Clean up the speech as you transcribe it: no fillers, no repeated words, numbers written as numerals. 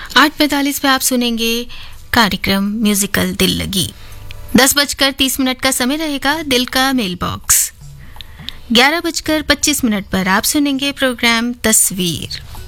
8:45 पे आप सुनेंगे कार्यक्रम म्यूजिकल दिल लगी। 10:30 का समय रहेगा दिल का मेल बॉक्स। 11:25 पर आप सुनेंगे प्रोग्राम तस्वीर।